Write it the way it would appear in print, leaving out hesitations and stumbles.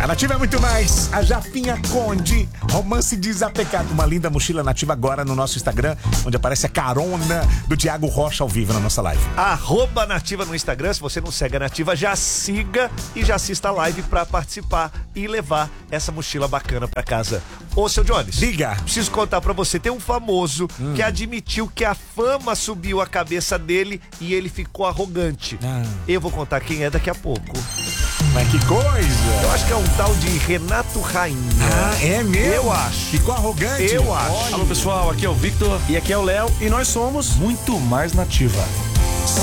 A Nativa é muito mais. A Japinha Conde, romance desapegado. Uma linda mochila Nativa agora no nosso Instagram, onde aparece a carona do Thiago Rocha ao vivo na nossa live. @Nativa no Instagram. Se você não segue a Nativa, já siga e já assista a live pra participar e levar essa mochila bacana pra casa. Ô, seu Jones. Diga. Preciso contar pra você. Tem um famoso que admitiu que a fama subiu a cabeça dele e ele ficou arrogante. Eu vou contar quem é daqui a pouco. Mas que coisa! Eu acho que é um tal de Renato Rainha. É mesmo? Eu acho. Ficou arrogante? Eu acho. Alô pessoal, aqui é o Victor E aqui é o Léo e nós somos Muito Mais Nativa.